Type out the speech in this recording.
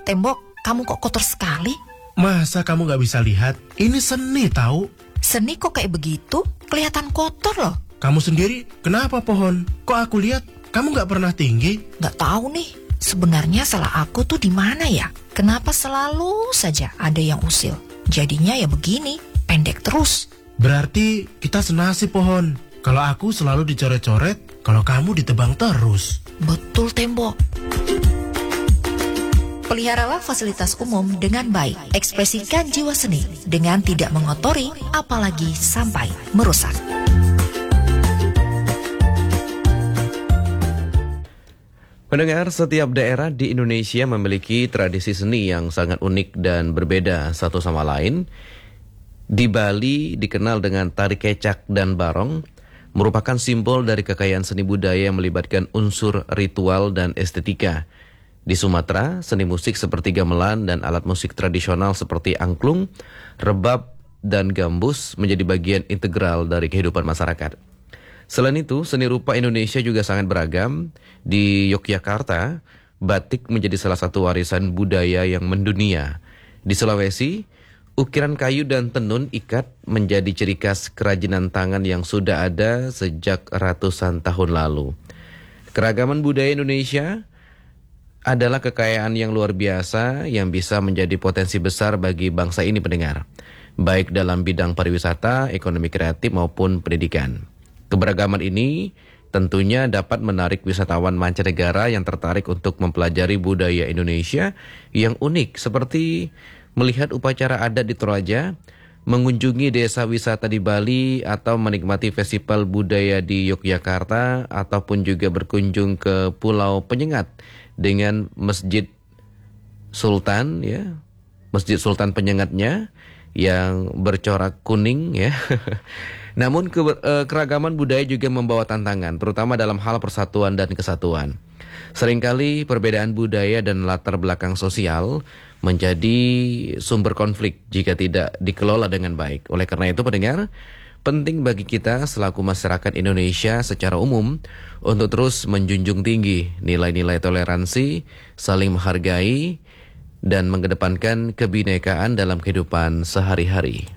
Tembok, kamu kok kotor sekali? Masa kamu gak bisa lihat? Ini seni tahu. Seni kok kayak begitu? Kelihatan kotor loh. Kamu sendiri, kenapa pohon? Kok aku lihat kamu gak pernah tinggi? Gak tahu nih, sebenarnya salah aku tuh di mana ya? Kenapa selalu saja ada yang usil? Jadinya ya begini, pendek terus. Berarti kita senasib pohon. Kalau aku selalu dicoret-coret, kalau kamu ditebang terus. Betul, Tembok. Peliharalah fasilitas umum dengan baik. Ekspresikan jiwa seni dengan tidak mengotori, apalagi sampai merusak. Pendengar, setiap daerah di Indonesia memiliki tradisi seni yang sangat unik dan berbeda satu sama lain. Di Bali dikenal dengan tari kecak dan barong, merupakan simbol dari kekayaan seni budaya yang melibatkan unsur ritual dan estetika. Di Sumatera, seni musik seperti gamelan dan alat musik tradisional seperti angklung, rebab, dan gambus menjadi bagian integral dari kehidupan masyarakat. Selain itu, seni rupa Indonesia juga sangat beragam. Di Yogyakarta, batik menjadi salah satu warisan budaya yang mendunia. Di Sulawesi, ukiran kayu dan tenun ikat menjadi ciri khas kerajinan tangan yang sudah ada sejak ratusan tahun lalu. Keragaman budaya Indonesia adalah kekayaan yang luar biasa yang bisa menjadi potensi besar bagi bangsa ini, pendengar, baik dalam bidang pariwisata, ekonomi kreatif maupun pendidikan. Keberagaman ini tentunya dapat menarik wisatawan mancanegara yang tertarik untuk mempelajari budaya Indonesia yang unik, seperti melihat upacara adat di Toraja, mengunjungi desa wisata di Bali, atau menikmati festival budaya di Yogyakarta, ataupun juga berkunjung ke Pulau Penyengat dengan Masjid Sultan, ya, Masjid Sultan Penyengatnya yang bercorak kuning, ya. Namun keragaman budaya juga membawa tantangan, terutama dalam hal persatuan dan kesatuan. Seringkali perbedaan budaya dan latar belakang sosial menjadi sumber konflik jika tidak dikelola dengan baik. Oleh karena itu, pendengar, penting bagi kita selaku masyarakat Indonesia secara umum untuk terus menjunjung tinggi nilai-nilai toleransi, saling menghargai, dan mengedepankan kebinekaan dalam kehidupan sehari-hari.